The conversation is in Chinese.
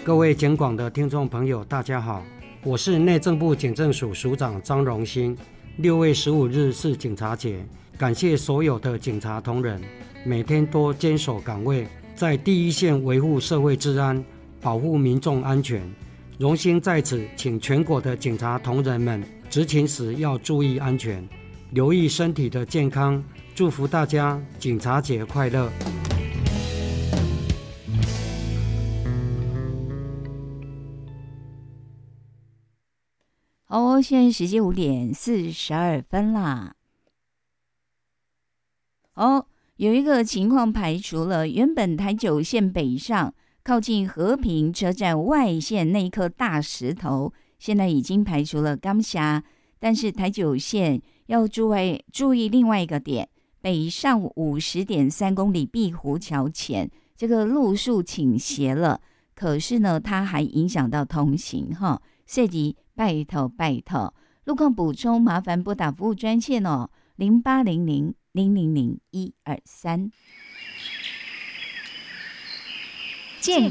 各位警广的听众朋友大家好，我是内政部警政署署长张荣兴。6月15日是警察节，感谢所有的警察同仁每天都坚守岗位，在第一线维护社会治安，保护民众安全。荣兴在此请全国的警察同仁们执勤时要注意安全，留意身体的健康，祝福大家警察节快乐。 好，现在时间5点42分啦。有一个情况排除了，原本台九线北上靠近和平车站外线那一颗大石头，现在已经排除了刚辖，但是台九线要注意另外一个点，北上50.3公里碧湖桥前这个路树倾斜了，可是呢，它还影响到通行哈，所以拜托，路况补充麻烦拨打服务专线哦，0800-000-123。